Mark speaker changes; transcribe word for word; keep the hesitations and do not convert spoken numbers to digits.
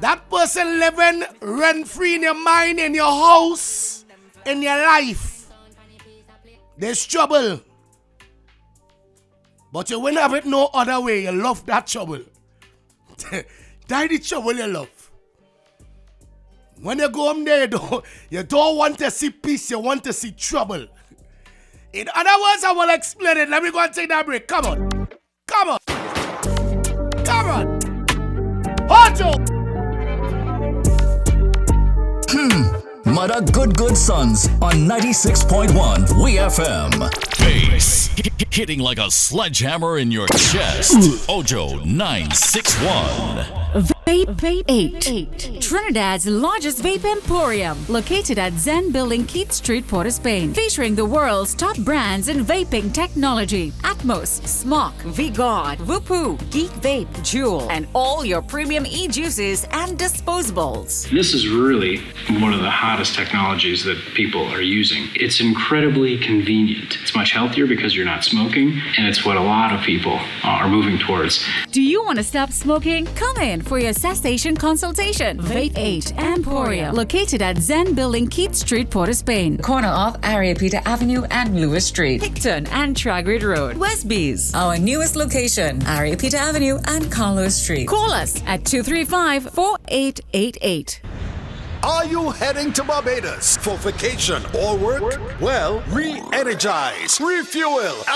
Speaker 1: That person living rent-free in your mind, in your house, in your life. There's trouble. But you won't have it no other way. You love that trouble. Die the trouble you love. When you go home there, you don't, you don't want to see peace, you want to see trouble. In other words, I will explain it. Let me go and take that break. Come on. Come on. Come on. Ojo.
Speaker 2: Hmm. Mother Good Good Sons on ninety-six point one W E F M.
Speaker 3: Bass hitting like a sledgehammer in your chest. Ojo nine six one.
Speaker 4: Vape Vape eight. Trinidad's largest vape emporium, located at Zen Building, Keith Street, Port of Spain, featuring the world's top brands in vaping technology: Atmos, Smok, V-God, Whoopoo, Geek Vape, Juul, and all your premium e-juices and disposables.
Speaker 5: This is really one of the hottest technologies that people are using. It's incredibly convenient. It's much healthier because you're not smoking, and it's what a lot of people are moving towards.
Speaker 4: Do you want to stop smoking? Come in for your cessation consultation. Vape eight Emporium, located at Zen Building, Keith Street, Port of Spain,
Speaker 6: corner of Ariapita Avenue and Lewis Street,
Speaker 4: Hickton and Tragrid Road, Westbees.
Speaker 6: Our newest location, Ariapita Avenue and Carlos Street.
Speaker 4: Call us at two three five, four eight eight eight.
Speaker 7: Are you heading to Barbados for vacation or work? Well, re-energize, refuel,